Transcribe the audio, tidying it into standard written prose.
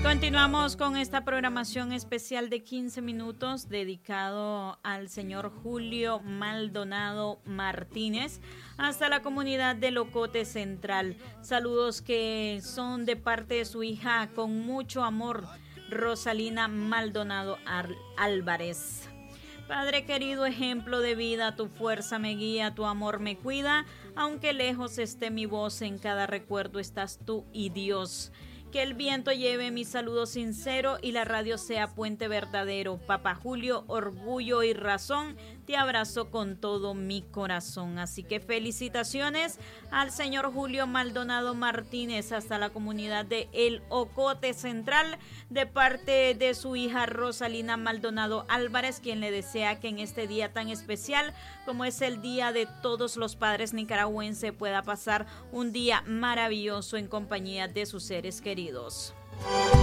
Continuamos con esta programación especial de 15 minutos dedicado al señor Julio Maldonado Martínez hasta la comunidad de Locote Central. Saludos que son de parte de su hija con mucho amor, Rosalina Maldonado Álvarez. Padre querido, ejemplo de vida, tu fuerza me guía, tu amor me cuida, aunque lejos esté mi voz, en cada recuerdo estás tú y Dios. Que el viento lleve mi saludo sincero y la radio sea puente verdadero. Papá Julio, orgullo y razón, te abrazo con todo mi corazón. Así que felicitaciones al señor Julio Maldonado Martínez hasta la comunidad de El Ocote Central de parte de su hija Rosalina Maldonado Álvarez, quien le desea que en este día tan especial como es el Día de Todos los Padres Nicaragüenses pueda pasar un día maravilloso en compañía de sus seres queridos.